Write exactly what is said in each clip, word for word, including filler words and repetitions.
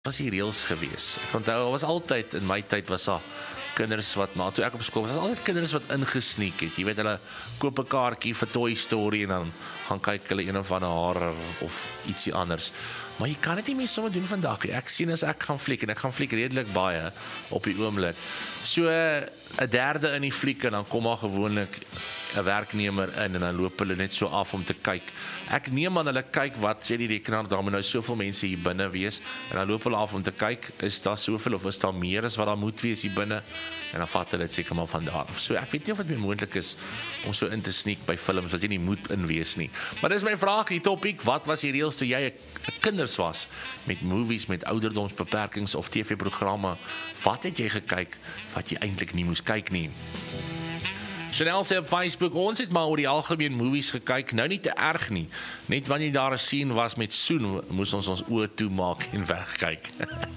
was die reëls gewees. Ek onthou, was altyd, in my tyd was daar kinders wat, maar toe ek op skool was, was altyd kinders wat ingesneek het. Jy weet, hulle koop 'n kaartjie vir Toy Story en dan gaan kyk hulle een of ander horror of ietsie anders. Maar jy kan dit nie meer sommer doen vandag. Ek sien as ek gaan fliek, en ek gaan fliek redelik baie op die oomblik. So, 'n derde in die fliek, en dan kom maar gewoonlik 'n werknemer in, en dan loop hulle net so af om te kyk. Ek neem aan hulle kyk wat, sê die rekenaar, daar moet nou soveel mense hier binne wees, en dan loop hulle af om te kyk, is daar soveel, of is daar meer as wat daar moet wees hier binne, en dan vat hulle dit seker maar van daar af. So, ek weet nie of het meer moontlik is, om so in te sneak by films, wat jy nie moet in wees nie. Maar dis my vraag, die topiek, wat was die reëls toe jy 'n kinders was, met movies, met ouderdomsbeperkings, of T V-programme, wat het jy gekyk, wat jy eintlik nie moes kyk nie? Chanel sê op Facebook, ons het maar oor die algemeen movies gekyk, nou nie te erg nie. Net wanneer daar 'n scene was met soen, moes ons ons oë toemaak en wegkyk.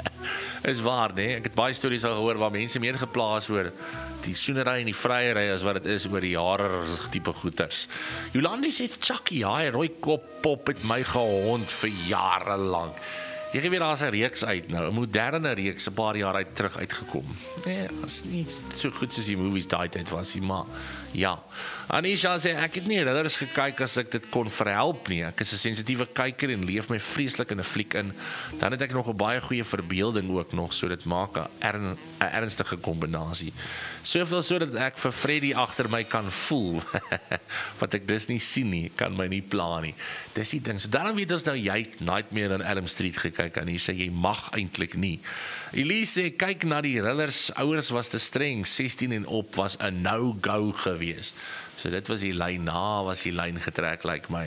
Is waar, nee? Ek het baie stories al gehoor waar mense meer geplaas oor die soenery en die vryery as wat dit is oor die horror tipe goeters. Jolandi sê, Chucky, ja, rooi kop pop het my gehond vir jare lank. Jy weet, daar is 'n reeks uit nou, 'n moderne reeks, 'n paar jaar uit terug uitgekom. Nee, is nie so goed soos die movies daai tyd was, maar ja. Anisha sê, ek het nie Rillers gekyk as ek dit kon verhelp nie. Ek is 'n sensitiewe kyker en leef my vreeslik in 'n fliek in. Dan het ek nog 'n baie goeie verbeelding ook nog, so dit maak 'n ern, ernstige kombinasie. Soveel so dat ek vir Freddy agter my kan voel. Wat ek dus nie sien nie, kan my nie pla nie. Dis die ding. So daarom weet ons nou, jy Nightmare on Elm Street gekyk, en hy sê, jy mag eintlik nie. Elise sê, kyk na die Rillers, ouers was te streng, sestien en op was 'n no-go gewees. So dit was die lyn, na was die lyn getrek, lyk my.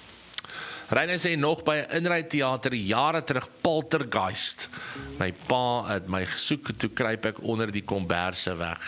Reine sê, nog by 'n inryteater jare terug, Poltergeist. My pa het my gesoek, toe kruip ek onder die komberse weg.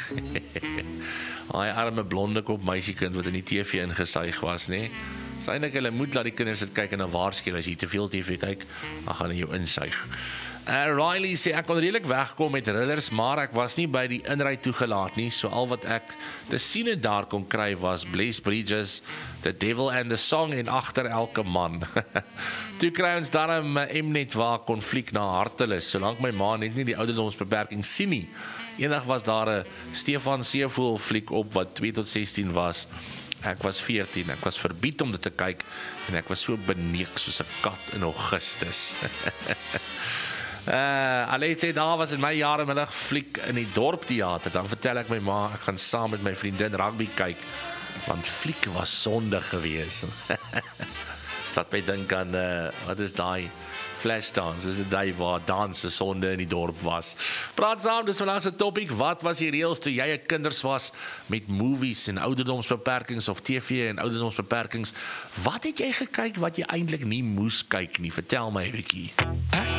Daai arme blonde kop meisiekind wat in die T V ingesuig was, nee. Dis eintlik, hulle moet laat die kinders dit kyk en dan waarsku, as jy te veel T V kyk, dan gaan hulle jou insuig. Uh, Riley sê, ek kon redelik wegkom met Rillers, maar ek was nie by die inry toegelaat nie, so al wat ek te sien daar kon kry was Bless Bridges, The Devil and the Song en Agter elke man. Toe kry ons daarom M-net waar konfliek na hartelus, solank my ma net nie die ouderdomsbeperking sien nie. Eendag was daar 'n Stefan Seevoel fliek op wat twee tot sestien was. Ek was veertien, ek was verbied om dit te kyk, en ek was so beneek soos 'n kat in Augustus. Uh, Allee sê, daar was in my jare middag fliek in die dorpteater, dan vertel ek my ma, ek gaan saam met my vriendin rugby kyk, want fliek was sonde gewees. Dat my dink aan, uh, wat is daai Flashdance, is die dag waar danse sonde in die dorp was. Praat saam, dis vandag se topic, wat was die reëls toe jy 'n kinders was met movies en ouderdomsbeperkings of T V en ouderdomsbeperkings? Wat het jy gekyk wat jy eintlik nie moes kyk nie? Vertel my 'n bietjie.